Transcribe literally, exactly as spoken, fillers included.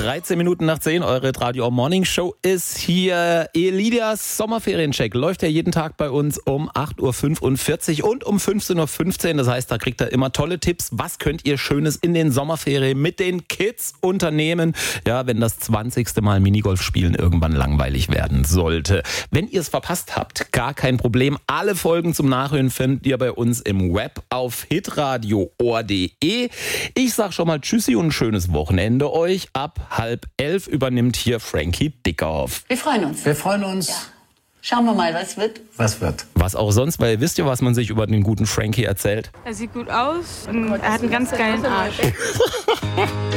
dreizehn Minuten nach zehn, eure Radio Morning Show ist hier. Elias Sommerferiencheck läuft ja jeden Tag bei uns um acht Uhr fünfundvierzig und um fünfzehn Uhr fünfzehn. Das heißt, da kriegt ihr immer tolle Tipps. Was könnt ihr Schönes in den Sommerferien mit den Kids unternehmen? Ja, wenn das zwanzigste Mal Minigolf spielen irgendwann langweilig werden sollte. Wenn ihr es verpasst habt, gar kein Problem. Alle Folgen zum Nachhören findet ihr bei uns im Web auf hitradio punkt o r punkt d e. Ich sag schon mal Tschüssi und ein schönes Wochenende euch. Ab halb elf übernimmt hier Frankie Dickhoff. Wir freuen uns. Wir freuen uns. Ja. Schauen wir mal, was wird. Was wird. Was auch sonst, weil ihr wisst ja, was man sich über den guten Frankie erzählt. Er sieht gut aus und er hat einen ganz geilen Arsch.